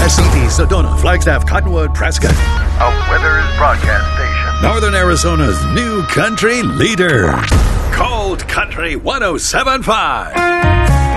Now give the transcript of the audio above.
Mesquite, Sedona, Flagstaff, Cottonwood, Prescott. A Weathers broadcast station. Northern Arizona's new country leader. Cold Country 107.5.